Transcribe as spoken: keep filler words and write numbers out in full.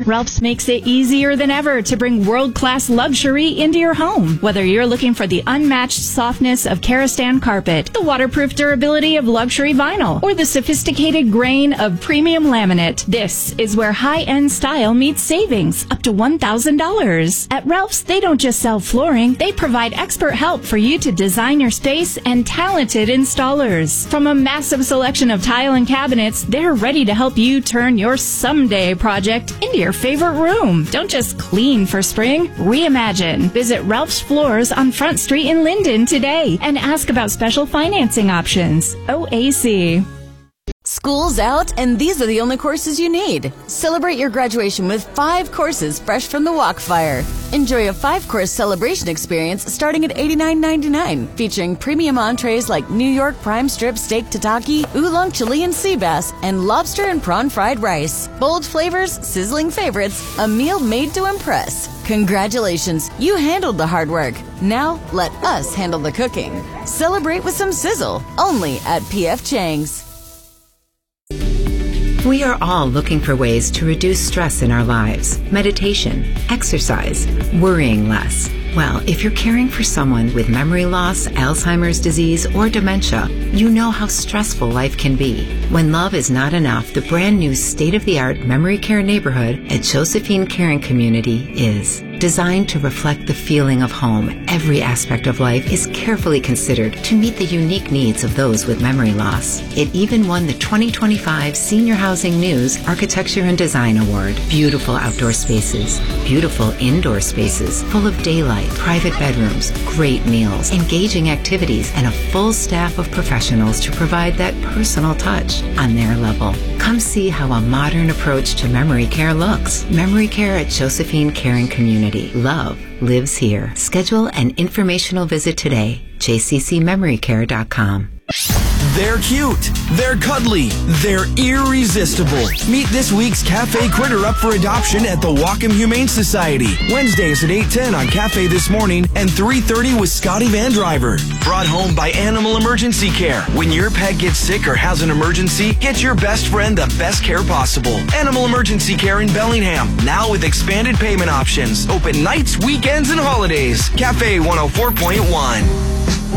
Ralph's makes it easier than ever to bring world-class luxury into your home. Whether you're looking for the unmatched softness of Karastan carpet, the waterproof durability of luxury vinyl, or the sophisticated grain of premium laminate, this is where high-end style meets savings, up to one thousand dollars. At Ralph's, they don't just sell flooring, they provide expert help for you to design your space and talented installers. From a massive selection of tile and cabinets, they're ready to help you turn your someday project into your favorite room. Don't just clean for spring, reimagine. Visit Ralph's Floors on Front Street in Linden today and ask about special financing options. O A C. School's out, and these are the only courses you need. Celebrate your graduation with five courses fresh from the Walkfire. Enjoy a five-course celebration experience starting at eighty-nine ninety-nine, featuring premium entrees like New York prime strip steak tataki, oolong Chilean sea bass, and lobster and prawn fried rice. Bold flavors, sizzling favorites, a meal made to impress. Congratulations, you handled the hard work. Now, let us handle the cooking. Celebrate with some sizzle, only at P F Chang's. We are all looking for ways to reduce stress in our lives. Meditation, exercise, worrying less. Well, if you're caring for someone with memory loss, Alzheimer's disease, or dementia, you know how stressful life can be. When love is not enough, the brand new state-of-the-art memory care neighborhood at Josephine Caring Community is. Designed to reflect the feeling of home, every aspect of life is carefully considered to meet the unique needs of those with memory loss. It even won the twenty twenty-five Senior Housing News Architecture and Design Award. Beautiful outdoor spaces, beautiful indoor spaces, full of daylight, private bedrooms, great meals, engaging activities, and a full staff of professionals to provide that personal touch on their level. Come see how a modern approach to memory care looks. Memory care at Josephine Caring Community. Love lives here. Schedule an informational visit today. j c c memory care dot com. They're cute, they're cuddly, they're irresistible. Meet this week's Cafe Critter up for adoption at the Wacom Humane Society. Wednesdays at eight ten on Cafe This Morning and three thirty with Scotty Van Driver. Brought home by Animal Emergency Care. When your pet gets sick or has an emergency, get your best friend the best care possible. Animal Emergency Care in Bellingham, now with expanded payment options. Open nights, weekends, and holidays. Cafe one oh four point one.